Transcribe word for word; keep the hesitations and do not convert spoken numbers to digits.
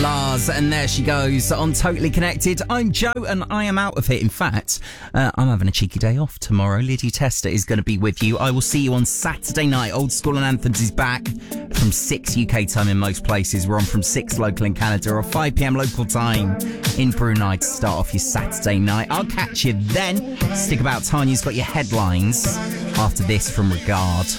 Lars, and there she goes on Totally Connected. I'm Joe, and I am out of here. In fact, uh, I'm having a cheeky day off tomorrow. Lydia Tester is going to be with you. I will see you on Saturday night. Old School and Anthems is back from six U K time in most places. We're on from six local in Canada, or five p.m. local time in Brunei to start off your Saturday night. I'll catch you then. Stick about. Tanya's got your headlines after this from Regard.